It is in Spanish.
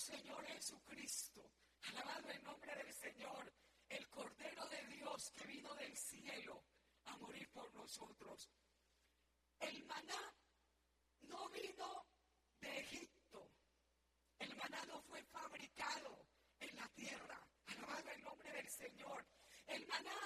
Señor Jesucristo. Alabado el nombre del Señor. El Cordero de Dios que vino del cielo a morir por nosotros. El maná no vino de Egipto. El maná no fue fabricado en la tierra. Alabado el nombre del Señor. El maná